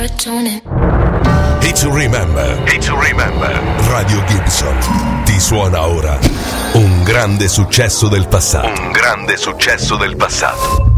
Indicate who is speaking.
Speaker 1: Hit to remember. Hit to remember. Radio Gibson ti suona ora un grande successo del passato. Un grande successo del passato.